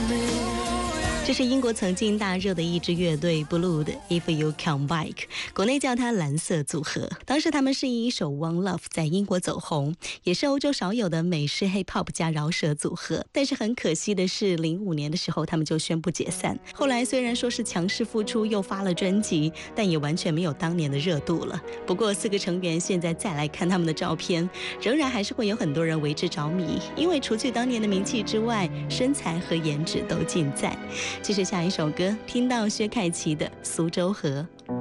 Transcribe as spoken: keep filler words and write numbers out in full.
这是英国曾经大热的一支乐队 Blue 的 If You Come Back， 国内叫它蓝色组合。当时他们是以一首 One Love 在英国走红，也是欧洲少有的美式 Hip Hop 加饶舌组合。但是很可惜的是，零五年的时候他们就宣布解散。后来虽然说是强势复出，又发了专辑，但也完全没有当年的热度了。不过四个成员现在再来看他们的照片，仍然还是会有很多人为之着迷，因为除去当年的名气之外，身材和颜值都尽在。继续下一首歌，听到薛凯琪的《苏州河》。